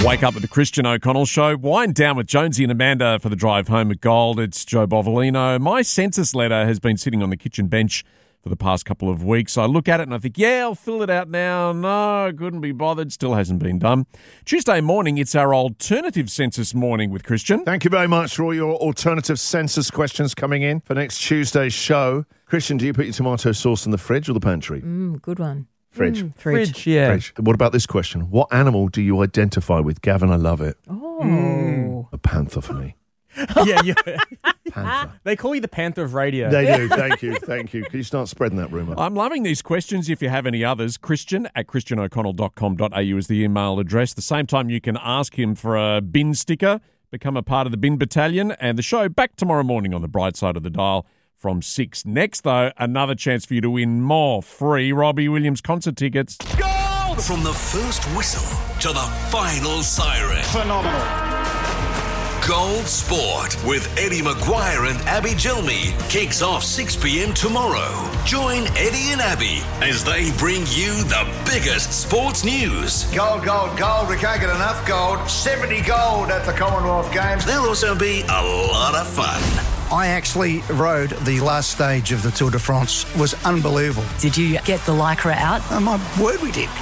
Wake up with the Christian O'Connell Show. Wind down with Jonesy and Amanda for the drive home at Gold. It's Joe Bovolino. My census letter has been sitting on the kitchen bench for the past couple of weeks. I look at it and I think, yeah, I'll fill it out now. No, couldn't be bothered. Still hasn't been done. Tuesday morning, it's our alternative census morning with Christian. Thank you very much for all your alternative census questions coming in for next Tuesday's show. Christian, do you put your tomato sauce in the fridge or the pantry? Good one. Fridge. Fridge. Yeah. Fridge. What about this question? What animal do you identify with? Gavin, I love it. Oh. A panther for me. Yeah. Panther. They call you the Panther of radio. They do. Thank you. Can you start spreading that rumour? I'm loving these questions. If you have any others, christian@christianoconnell.com.au is the email address. The same time, you can ask him for a bin sticker, become a part of the bin battalion, and the show back tomorrow morning on the bright side of the dial from 6. Next, though, another chance for you to win more free Robbie Williams concert tickets. Gold! From the first whistle to the final siren. Phenomenal. Gold Sport with Eddie Maguire and Abby Gilmy kicks off 6 p.m. tomorrow. Join Eddie and Abby as they bring you the biggest sports news. Gold, gold, gold. We can't get enough gold. 70 gold at the Commonwealth Games. There'll also be a lot of fun. I actually rode the last stage of the Tour de France. It was unbelievable. Did you get the Lycra out? My word, we did.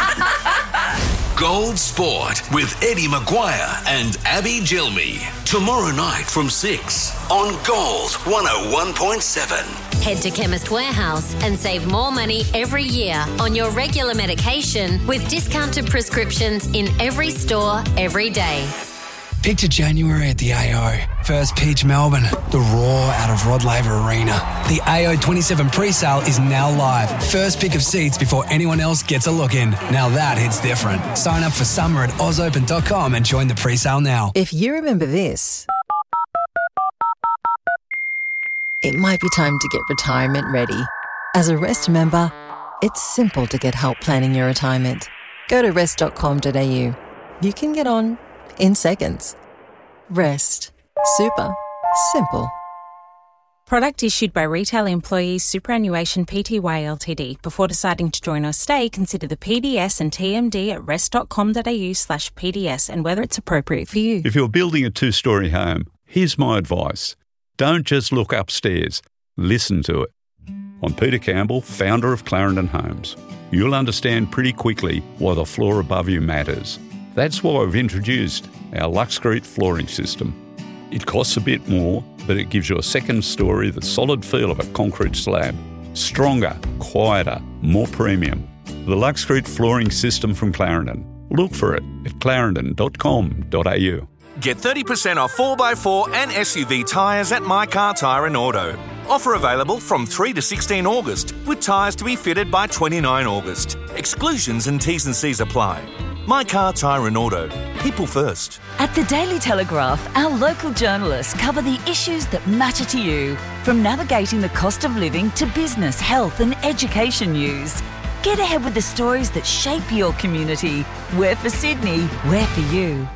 Gold Sport with Eddie Maguire and Abby Gilmy. Tomorrow night from 6 on Gold 101.7. Head to Chemist Warehouse and save more money every year on your regular medication with discounted prescriptions in every store, every day. Picture January at the AO. First pitch Melbourne. The roar out of Rod Laver Arena. The AO 27 pre-sale is now live. First pick of seats before anyone else gets a look in. Now that hits different. Sign up for summer at ausopen.com and join the pre-sale now. If you remember this, it might be time to get retirement ready. As a Rest member, it's simple to get help planning your retirement. Go to rest.com.au. You can get on in seconds. Rest. Super. Simple. Product issued by Retail Employees Superannuation Pty Ltd. Before deciding to join or stay, consider the PDS and TMD at rest.com.au/PDS and whether it's appropriate for you. If you're building a 2-storey home, here's my advice. Don't just look upstairs. Listen to it. I'm Peter Campbell, founder of Clarendon Homes. You'll understand pretty quickly why the floor above you matters. That's why we've introduced our Luxcrete flooring system. It costs a bit more, but it gives you a second story, the solid feel of a concrete slab. Stronger, quieter, more premium. The Luxcrete flooring system from Clarendon. Look for it at clarendon.com.au. Get 30% off 4x4 and SUV tyres at My Car Tyre and Auto. Offer available from 3 to 16 August, with tyres to be fitted by 29 August. Exclusions and T's and C's apply. My Car Tyre and Auto. People first. At the Daily Telegraph, our local journalists cover the issues that matter to you, from navigating the cost of living to business, health and education news. Get ahead with the stories that shape your community. We're for Sydney, we're for you.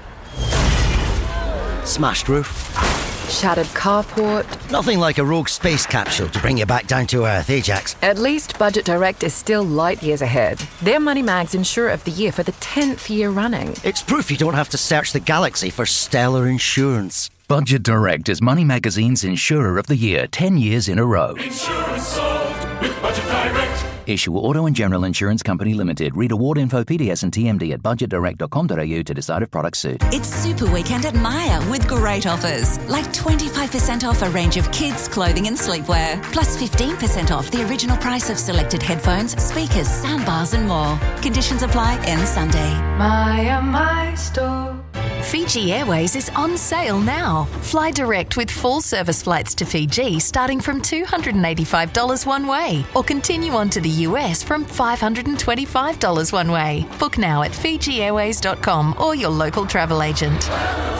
Smashed roof. Shattered carport. Nothing like a rogue space capsule to bring you back down to earth, Ajax. At least Budget Direct is still light years ahead. They're Money Mag's Insurer of the Year for the 10th year running. It's proof you don't have to search the galaxy for stellar insurance. Budget Direct is Money Magazine's Insurer of the Year 10 years in a row. Insurance solved with Budget Direct. Issue Auto and General Insurance Company Limited. Read award info, PDS and TMD at budgetdirect.com.au to decide if products suit. It's Super Weekend at Myer with great offers, like 25% off a range of kids' clothing and sleepwear, plus 15% off the original price of selected headphones, speakers, soundbars and more. Conditions apply end Sunday. Myer, my store. Fiji Airways is on sale now. Fly direct with full service flights to Fiji starting from $285 one way, or continue on to the US from $525 one way. Book now at FijiAirways.com or your local travel agent.